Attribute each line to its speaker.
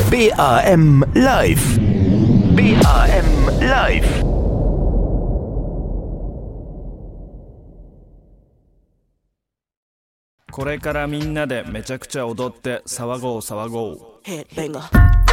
Speaker 1: BRM Live. BRM Live.
Speaker 2: これからみんなでめちゃくちゃ踊って騒ごう騒ごう。
Speaker 3: Headbanger